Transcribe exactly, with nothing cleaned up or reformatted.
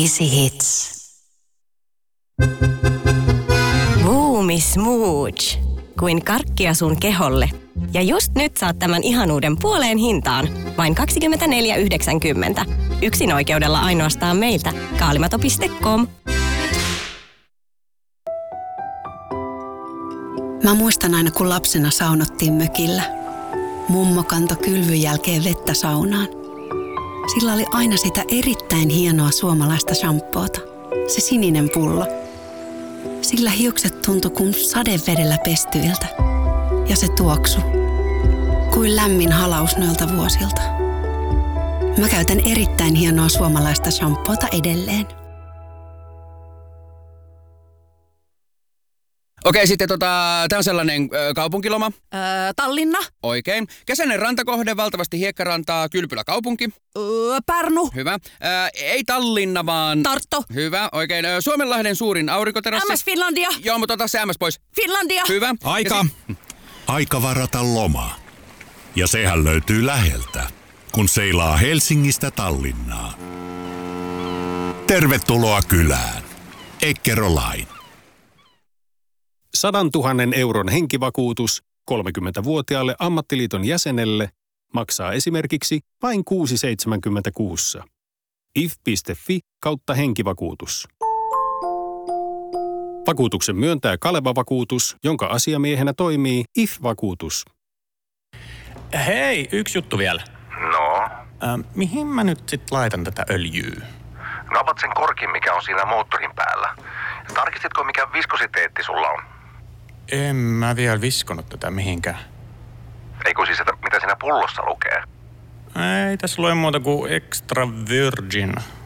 Easy Hits. Boomi Smooch. Kuin karkkia sun keholle. Ja just nyt saat tämän ihanuuden puoleen hintaan. Vain kaksikymmentäneljä yhdeksänkymmentä. Yksin oikeudella ainoastaan meiltä. Kaalimato piste com. Mä muistan aina, kun lapsena saunottiin mökillä. Mummo kantoi kylvyn jälkeen vettä saunaan. Sillä oli aina sitä erittäin hienoa suomalaista shampoota. Se sininen pullo. Sillä hiukset tuntui kuin sadevedellä pestyiltä. Ja se tuoksu. Kuin lämmin halaus noilta vuosilta. Mä käytän erittäin hienoa suomalaista shampoota edelleen. Okei, sitten tota, tää on sellainen ö, kaupunkiloma. Öö, Tallinna. Oikein. Kesäinen rantakohde, valtavasti hiekkarantaa, Kylpylä kaupunki. Öö, Pärnu. Hyvä. Ö, ei Tallinna, vaan... Tartto. Hyvä, oikein. Ö, Suomenlahden suurin aurinkoterassi. M S Finlandia. Joo, mutta ota se M S pois. Finlandia. Hyvä. Aika. Si- Aika varata loma. Ja sehän löytyy läheltä, kun seilaa Helsingistä Tallinnaan. Tervetuloa kylään. Eckerö Line. Sadantuhannen euron henkivakuutus kolmekymmentävuotiaalle ammattiliiton jäsenelle maksaa esimerkiksi vain kuusi pilkku seitsemänkymmentäkuusi. if piste fi kautta henkivakuutus. Vakuutuksen myöntää Kaleva Vakuutus, jonka asiamiehenä toimii I F-vakuutus. Hei, yksi juttu vielä. No? Äh, mihin mä nyt sit laitan tätä öljyä? Napat sen korkin, mikä on siinä moottorin päällä. Tarkistitko, mikä viskositeetti sulla on? En mä vielä viskonut tätä mihinkään. Eikö siis, että mitä siinä pullossa lukee? Ei tässä lue muuta kuin extra virgin.